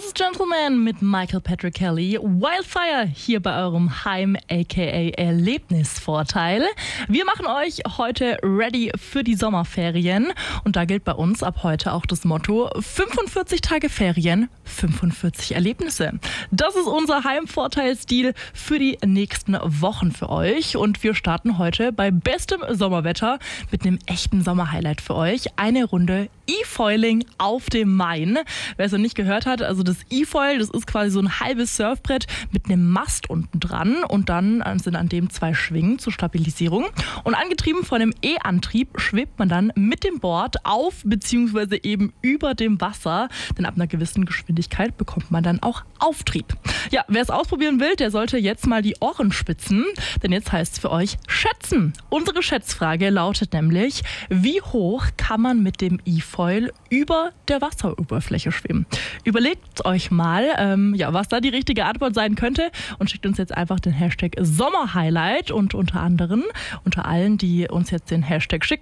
ist Gentleman mit Michael Patrick Kelly. Wildfire hier bei eurem Heim aka Erlebnisvorteil. Wir machen euch heute ready für die Sommerferien und da gilt bei uns ab heute auch das Motto 45 Tage Ferien, 45 Erlebnisse. Das ist unser Heimvorteilsdeal für die nächsten Wochen für euch und wir starten heute bei bestem Sommerwetter mit einem echten Sommerhighlight für euch. Eine Runde E-Foiling auf dem Main. Wer es noch nicht gehört hat, also das E-Foil, das ist quasi so ein halbes Surfbrett mit einem Mast unten dran und dann sind an dem 2 Schwingen zur Stabilisierung. Und angetrieben von einem E-Antrieb schwebt man dann mit dem Board auf bzw. eben über dem Wasser, denn ab einer gewissen Geschwindigkeit bekommt man dann auch Auftrieb. Ja, wer es ausprobieren will, der sollte jetzt mal die Ohren spitzen, denn jetzt heißt es für euch schätzen. Unsere Schätzfrage lautet nämlich, wie hoch kann man mit dem E-Foil über der Wasseroberfläche schwimmen? Überlegt euch mal, was da die richtige Antwort sein könnte und schickt uns jetzt einfach den Hashtag Sommerhighlight und unter allen, die uns jetzt den Hashtag schicken,